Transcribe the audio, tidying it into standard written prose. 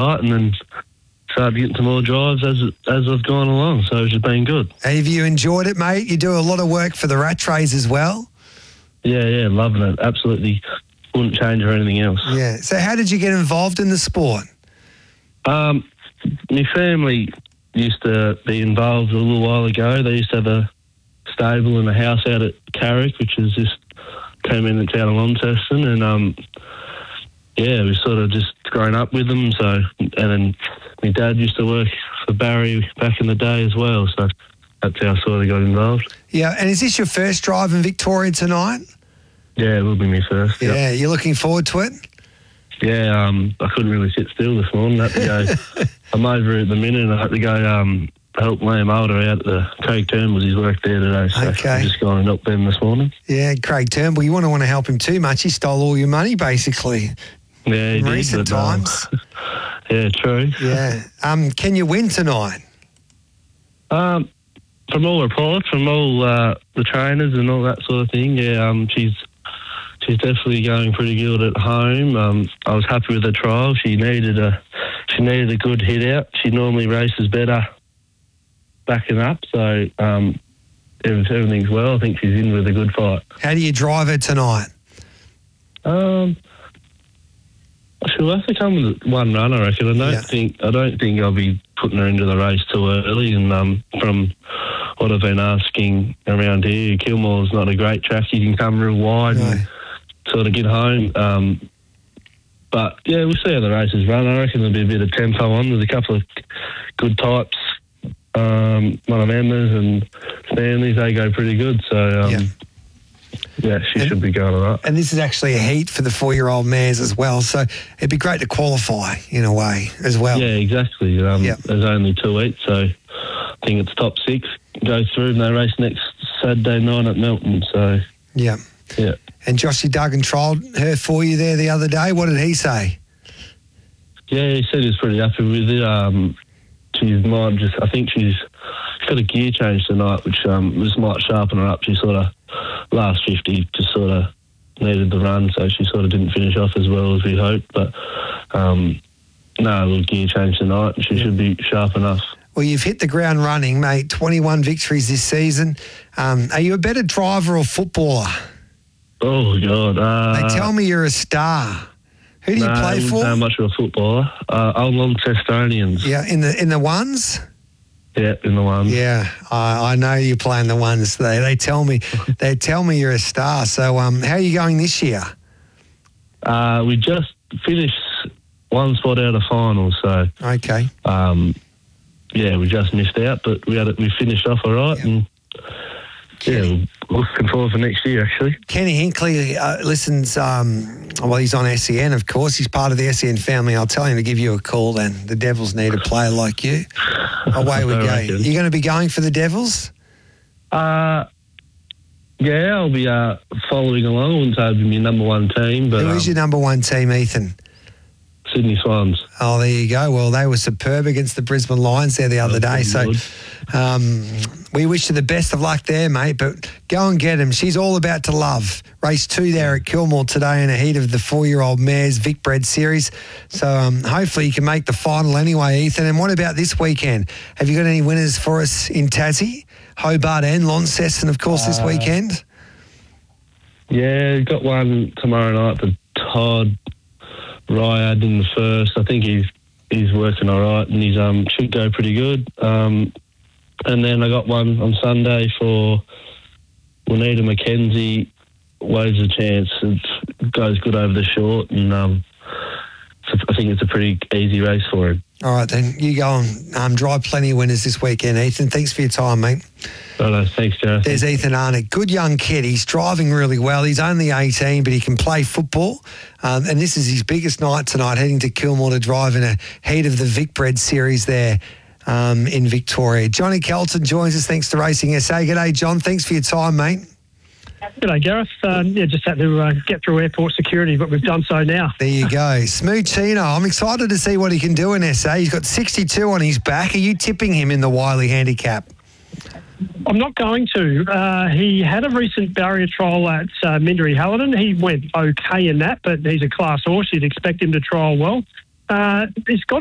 right, and then started getting some more drives as I've gone along, so it's just been good. Have you enjoyed it, mate? You do a lot of work for the Rattrays as well? Yeah, loving it. Absolutely wouldn't change for anything else. Yeah. So how did you get involved in the sport? My family used to be involved a little while ago. They used to have a stable and a house out at Carrick, which is just came in the town of Launceston, and we sort of just grown up with them. So, and then my dad used to work for Barry back in the day as well, so that's how I sort of got involved. Yeah, and is this your first drive in Victoria tonight? Yeah, it will be my first. Yeah, yep. You're looking forward to it? Yeah, I couldn't really sit still this morning. I had to go. I'm over at the minute, and I had to go help Liam Alder out at the Craig Turnbull's. He's worked there today, so Okay. I'm just going and help them this morning. Yeah, Craig Turnbull, you wouldn't want to help him too much. He stole all your money, basically. Yeah, he in did, recent but, times. Yeah, true. Yeah. Can you win tonight? From all reports, from all the trainers and all that sort of thing, she's definitely going pretty good at home. I was happy with her trial. She needed a good hit out. She normally races better backing up, so everything's well. I think she's in with a good fight. How do you drive her tonight? She'll have to come with one run, I reckon. I don't think I'll be putting her into the race too early. And from what I've been asking around here, Kilmore's not a great track. You can come real wide and sort of get home. But yeah, we'll see how the races run. I reckon there'll be a bit of tempo on. There's a couple of good types. One of Emma's and Stanley's, they go pretty good. So she should be going all right. And this is actually a heat for the 4-year-old mares as well, so it'd be great to qualify in a way as well. Yeah, exactly. There's only 2 heats, so I think it's top 6 go through, and they race next Saturday night at Melton. So yeah. And Joshy Duggan trialled her for you there the other day. What did he say? Yeah, he said he was pretty happy with it. I think she's got a gear change tonight, which might sharpen her up. She sort of last 50 just sort of needed the run, so she sort of didn't finish off as well as we hoped. But a little gear change tonight, and she should be sharp enough. Well, you've hit the ground running, mate. 21 victories this season. Are you a better driver or footballer? Oh, God. They tell me you're a star. Who do you play for? I'm not much of a footballer. Old Launcestonians. Yeah, in the ones? Yeah, in the ones. Yeah, I know you play in the ones. They tell me you're a star. So how are you going this year? We just finished one spot out of finals, so okay. We just missed out, but we finished off all right, and we're looking forward for next year, actually. Kenny Hinkley listens, he's on SEN, of course. He's part of the SEN family. I'll tell him to give you a call then. The Devils need a player like you. Away we go. You're going to be going for the Devils? I'll be following along. I wouldn't say it'd be my number one team. But who is your number one team, Ethan? Sydney Swans. Oh, there you go. Well, they were superb against the Brisbane Lions there the other day. So we wish you the best of luck there, mate. But go and get him. She's all about to love. Race 2 there at Kilmore today in a heat of the 4-year-old mares Vic Bred Series. So hopefully you can make the final anyway, Ethan. And what about this weekend? Have you got any winners for us in Tassie? Hobart and Launceston, of course, this weekend? Yeah, got one tomorrow night for Todd Ryad in the first. I think he's working all right, and he's should go pretty good. And then I got one on Sunday for Juanita McKenzie. Waves a chance. It goes good over the short, and I think it's a pretty easy race for him. All right, then. You go and drive plenty of winners this weekend, Ethan. Thanks for your time, mate. Righto, thanks, Gareth. There's Ethan Arnott. Good young kid. He's driving really well. He's only 18, but he can play football. And this is his biggest night tonight, heading to Kilmore to drive in a heat of the Vic Bred Series there in Victoria. Johnny Kelton joins us thanks to Racing SA. G'day, John. Thanks for your time, mate. G'day, Gareth. Just had to get through airport security, but we've done so now. There you go. Smoochino. I'm excited to see what he can do in SA. He's got 62 on his back. Are you tipping him in the Wiley handicap? I'm not going to. He had a recent barrier trial at Minderey Hallidan. He went okay in that, but he's a class horse. You'd expect him to trial well. He's got